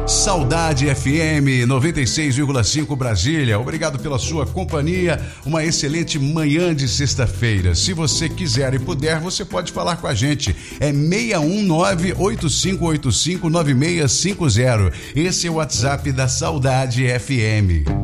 Saudade FM 96,5 Brasília. Obrigado pela sua companhia. Uma excelente manhã de sexta-feira. Se você quiser e puder, você pode falar com a gente. É 619-8585-9650. Esse é o WhatsApp da Saudade FM.